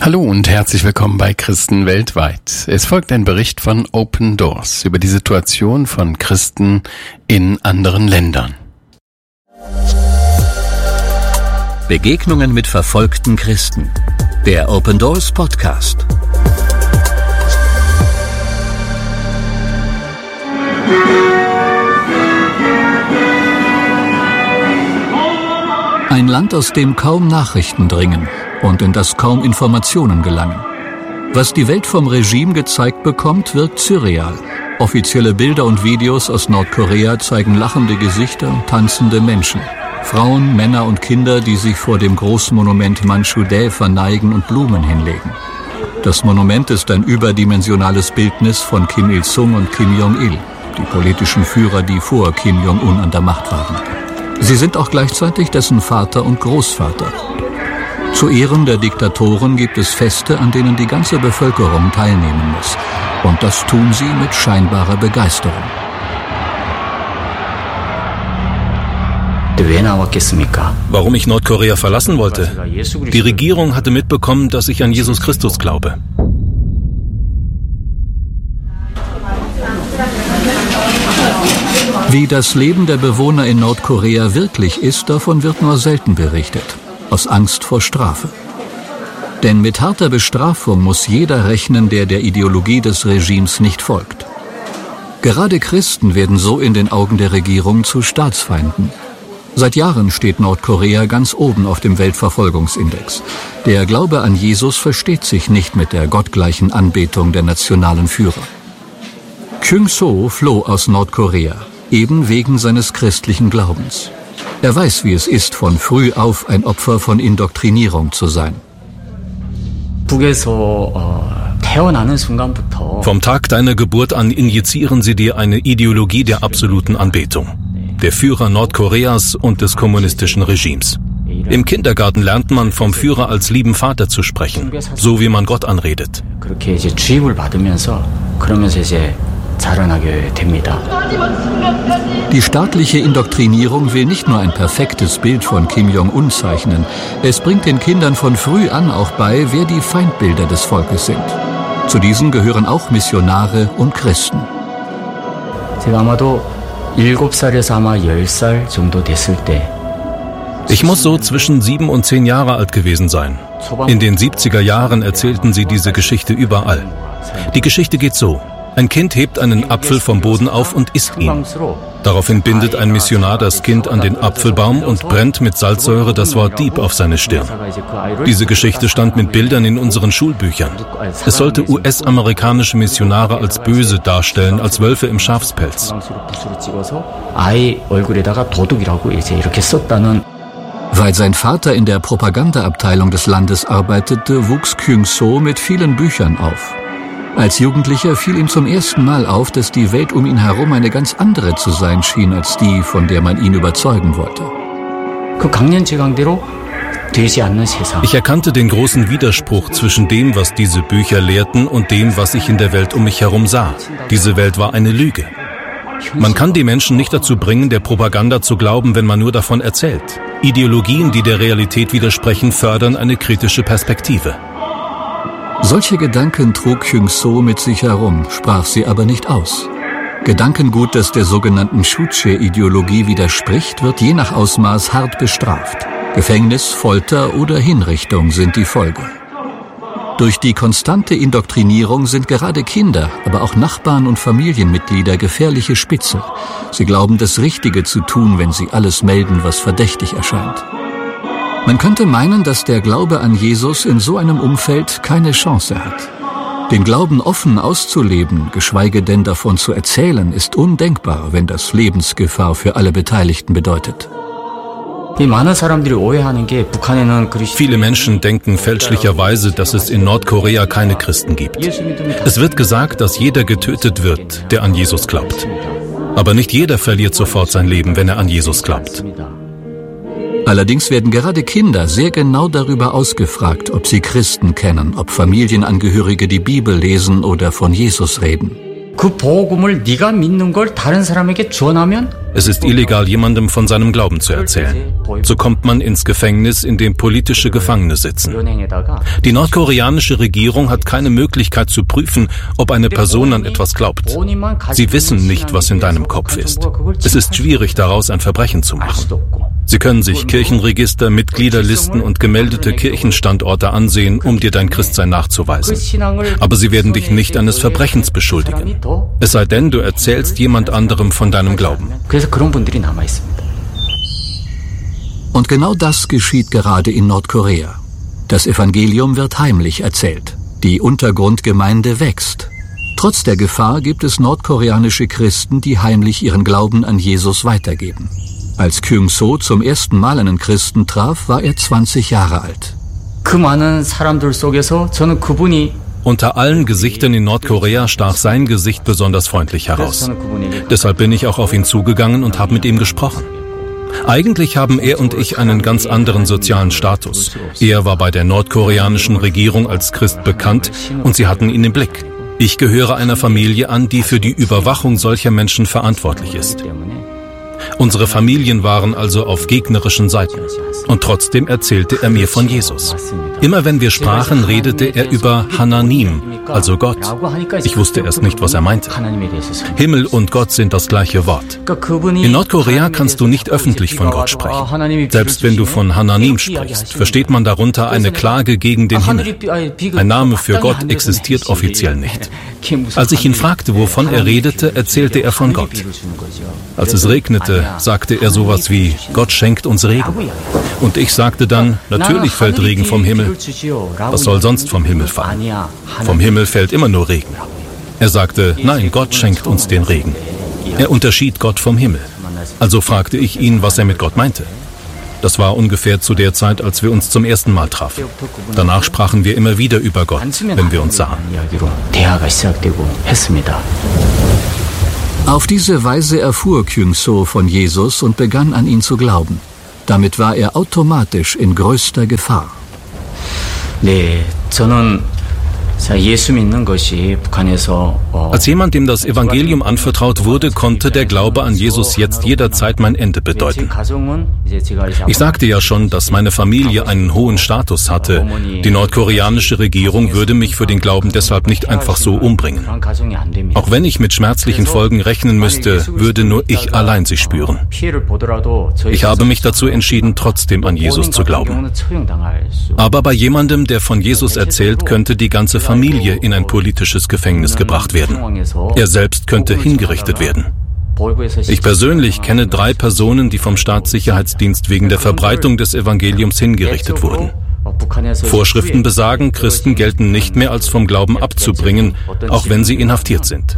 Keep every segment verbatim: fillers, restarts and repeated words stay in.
Hallo und herzlich willkommen bei Christen weltweit. Es folgt ein Bericht von Open Doors über die Situation von Christen in anderen Ländern. Begegnungen mit verfolgten Christen. Der Open Doors Podcast. Ein Land, aus dem kaum Nachrichten dringen und in das kaum Informationen gelangen. Was die Welt vom Regime gezeigt bekommt, wirkt surreal. Offizielle Bilder und Videos aus Nordkorea zeigen lachende Gesichter und tanzende Menschen. Frauen, Männer und Kinder, die sich vor dem Großmonument Manchudae verneigen und Blumen hinlegen. Das Monument ist ein überdimensionales Bildnis von Kim Il-sung und Kim Jong-il, die politischen Führer, die vor Kim Jong-un an der Macht waren. Sie sind auch gleichzeitig dessen Vater und Großvater. Zu Ehren der Diktatoren gibt es Feste, an denen die ganze Bevölkerung teilnehmen muss. Und das tun sie mit scheinbarer Begeisterung. Warum ich Nordkorea verlassen wollte? Die Regierung hatte mitbekommen, dass ich an Jesus Christus glaube. Wie das Leben der Bewohner in Nordkorea wirklich ist, davon wird nur selten berichtet. Aus Angst vor Strafe. Denn mit harter Bestrafung muss jeder rechnen, der der Ideologie des Regimes nicht folgt. Gerade Christen werden so in den Augen der Regierung zu Staatsfeinden. Seit Jahren steht Nordkorea ganz oben auf dem Weltverfolgungsindex. Der Glaube an Jesus versteht sich nicht mit der gottgleichen Anbetung der nationalen Führer. Kyung-so floh aus Nordkorea, eben wegen seines christlichen Glaubens. Er weiß, wie es ist, von früh auf ein Opfer von Indoktrinierung zu sein. Vom Tag deiner Geburt an injizieren sie dir eine Ideologie der absoluten Anbetung, der Führer Nordkoreas und des kommunistischen Regimes. Im Kindergarten lernt man vom Führer als lieben Vater zu sprechen, so wie man Gott anredet. Die staatliche Indoktrinierung will nicht nur ein perfektes Bild von Kim Jong-un zeichnen, es bringt den Kindern von früh an auch bei, wer die Feindbilder des Volkes sind. Zu diesen gehören auch Missionare und Christen. Ich muss so zwischen sieben und zehn Jahre alt gewesen sein. In den siebziger Jahren erzählten sie diese Geschichte überall. Die Geschichte geht so. Ein Kind hebt einen Apfel vom Boden auf und isst ihn. Daraufhin bindet ein Missionar das Kind an den Apfelbaum und brennt mit Salzsäure das Wort Dieb auf seine Stirn. Diese Geschichte stand mit Bildern in unseren Schulbüchern. Es sollte U S-amerikanische Missionare als böse darstellen, als Wölfe im Schafspelz. Weil sein Vater in der Propagandaabteilung des Landes arbeitete, wuchs Kyung-so mit vielen Büchern auf. Als Jugendlicher fiel ihm zum ersten Mal auf, dass die Welt um ihn herum eine ganz andere zu sein schien als die, von der man ihn überzeugen wollte. Ich erkannte den großen Widerspruch zwischen dem, was diese Bücher lehrten, und dem, was ich in der Welt um mich herum sah. Diese Welt war eine Lüge. Man kann die Menschen nicht dazu bringen, der Propaganda zu glauben, wenn man nur davon erzählt. Ideologien, die der Realität widersprechen, fördern eine kritische Perspektive. Solche Gedanken trug Kyung-so mit sich herum, sprach sie aber nicht aus. Gedankengut, das der sogenannten Juche-Ideologie widerspricht, wird je nach Ausmaß hart bestraft. Gefängnis, Folter oder Hinrichtung sind die Folge. Durch die konstante Indoktrinierung sind gerade Kinder, aber auch Nachbarn und Familienmitglieder gefährliche Spitzel. Sie glauben, das Richtige zu tun, wenn sie alles melden, was verdächtig erscheint. Man könnte meinen, dass der Glaube an Jesus in so einem Umfeld keine Chance hat. Den Glauben offen auszuleben, geschweige denn davon zu erzählen, ist undenkbar, wenn das Lebensgefahr für alle Beteiligten bedeutet. Viele Menschen denken fälschlicherweise, dass es in Nordkorea keine Christen gibt. Es wird gesagt, dass jeder getötet wird, der an Jesus glaubt. Aber nicht jeder verliert sofort sein Leben, wenn er an Jesus glaubt. Allerdings werden gerade Kinder sehr genau darüber ausgefragt, ob sie Christen kennen, ob Familienangehörige die Bibel lesen oder von Jesus reden. Es ist illegal, jemandem von seinem Glauben zu erzählen. So kommt man ins Gefängnis, in dem politische Gefangene sitzen. Die nordkoreanische Regierung hat keine Möglichkeit zu prüfen, ob eine Person an etwas glaubt. Sie wissen nicht, was in deinem Kopf ist. Es ist schwierig, daraus ein Verbrechen zu machen. Sie können sich Kirchenregister, Mitgliederlisten und gemeldete Kirchenstandorte ansehen, um dir dein Christsein nachzuweisen. Aber sie werden dich nicht eines Verbrechens beschuldigen. Es sei denn, du erzählst jemand anderem von deinem Glauben. Und genau das geschieht gerade in Nordkorea. Das Evangelium wird heimlich erzählt. Die Untergrundgemeinde wächst. Trotz der Gefahr gibt es nordkoreanische Christen, die heimlich ihren Glauben an Jesus weitergeben. Als Kyung-so zum ersten Mal einen Christen traf, war er zwanzig Jahre alt. Unter allen Gesichtern in Nordkorea stach sein Gesicht besonders freundlich heraus. Deshalb bin ich auch auf ihn zugegangen und habe mit ihm gesprochen. Eigentlich haben er und ich einen ganz anderen sozialen Status. Er war bei der nordkoreanischen Regierung als Christ bekannt und sie hatten ihn im Blick. Ich gehöre einer Familie an, die für die Überwachung solcher Menschen verantwortlich ist. Unsere Familien waren also auf gegnerischen Seiten. Und trotzdem erzählte er mir von Jesus. Immer wenn wir sprachen, redete er über Hananim, also Gott. Ich wusste erst nicht, was er meinte. Himmel und Gott sind das gleiche Wort. In Nordkorea kannst du nicht öffentlich von Gott sprechen. Selbst wenn du von Hananim sprichst, versteht man darunter eine Klage gegen den Himmel. Ein Name für Gott existiert offiziell nicht. Als ich ihn fragte, wovon er redete, erzählte er von Gott. Als es regnete, sagte er sowas wie, Gott schenkt uns Regen. Und ich sagte dann, natürlich fällt Regen vom Himmel. Was soll sonst vom Himmel fallen? Vom Himmel fällt immer nur Regen. Er sagte, nein, Gott schenkt uns den Regen. Er unterschied Gott vom Himmel. Also fragte ich ihn, was er mit Gott meinte. Das war ungefähr zu der Zeit, als wir uns zum ersten Mal trafen. Danach sprachen wir immer wieder über Gott, wenn wir uns sahen. Auf diese Weise erfuhr Kyung-so von Jesus und begann an ihn zu glauben. Damit war er automatisch in größter Gefahr. 네, 저는 Als jemand, dem das Evangelium anvertraut wurde, konnte der Glaube an Jesus jetzt jederzeit mein Ende bedeuten. Ich sagte ja schon, dass meine Familie einen hohen Status hatte. Die nordkoreanische Regierung würde mich für den Glauben deshalb nicht einfach so umbringen. Auch wenn ich mit schmerzlichen Folgen rechnen müsste, würde nur ich allein sie spüren. Ich habe mich dazu entschieden, trotzdem an Jesus zu glauben. Aber bei jemandem, der von Jesus erzählt, könnte die ganze Familie in ein politisches Gefängnis gebracht werden. Er selbst könnte hingerichtet werden. Ich persönlich kenne drei Personen, die vom Staatssicherheitsdienst wegen der Verbreitung des Evangeliums hingerichtet wurden. Vorschriften besagen, Christen gelten nicht mehr als vom Glauben abzubringen, auch wenn sie inhaftiert sind.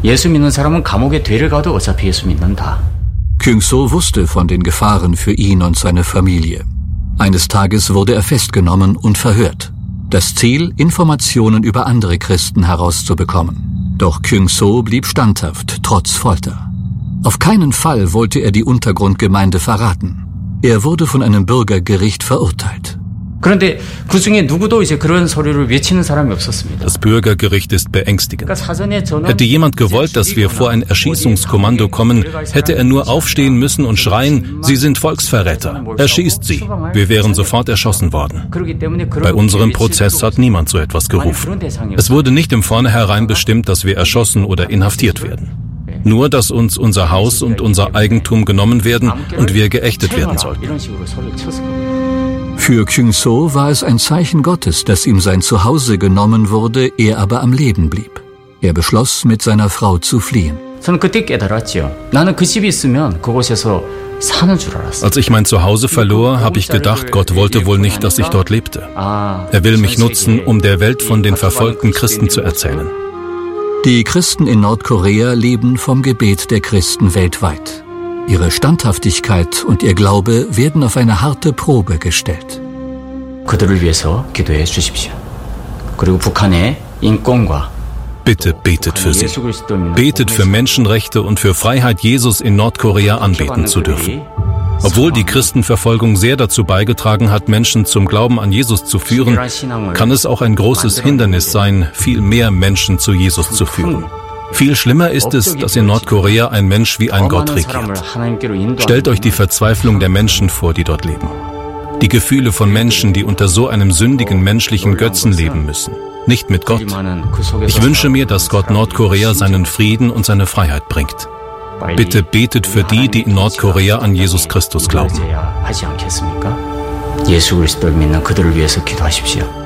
Kyung-so wusste von den Gefahren für ihn und seine Familie. Eines Tages wurde er festgenommen und verhört. Das Ziel, Informationen über andere Christen herauszubekommen. Doch Kyung-so blieb standhaft, trotz Folter. Auf keinen Fall wollte er die Untergrundgemeinde verraten. Er wurde von einem Bürgergericht verurteilt. Das Bürgergericht ist beängstigend. Hätte jemand gewollt, dass wir vor ein Erschießungskommando kommen, hätte er nur aufstehen müssen und schreien, Sie sind Volksverräter, erschießt sie. Wir wären sofort erschossen worden. Bei unserem Prozess hat niemand so etwas gerufen. Es wurde nicht im Vornherein bestimmt, dass wir erschossen oder inhaftiert werden. Nur, dass uns unser Haus und unser Eigentum genommen werden und wir geächtet werden sollten. Für Kyung-so war es ein Zeichen Gottes, dass ihm sein Zuhause genommen wurde, er aber am Leben blieb. Er beschloss, mit seiner Frau zu fliehen. Als ich mein Zuhause verlor, habe ich gedacht, Gott wollte wohl nicht, dass ich dort lebte. Er will mich nutzen, um der Welt von den verfolgten Christen zu erzählen. Die Christen in Nordkorea leben vom Gebet der Christen weltweit. Ihre Standhaftigkeit und ihr Glaube werden auf eine harte Probe gestellt. Bitte betet für sie. Betet für Menschenrechte und für Freiheit, Jesus in Nordkorea anbeten zu dürfen. Obwohl die Christenverfolgung sehr dazu beigetragen hat, Menschen zum Glauben an Jesus zu führen, kann es auch ein großes Hindernis sein, viel mehr Menschen zu Jesus zu führen. Viel schlimmer ist es, dass in Nordkorea ein Mensch wie ein Gott regiert. Stellt euch die Verzweiflung der Menschen vor, die dort leben. Die Gefühle von Menschen, die unter so einem sündigen menschlichen Götzen leben müssen. Nicht mit Gott. Ich wünsche mir, dass Gott Nordkorea seinen Frieden und seine Freiheit bringt. Bitte betet für die, die in Nordkorea an Jesus Christus glauben. 예수 그리스도를 믿는 그들을 위해서 기도하십시오.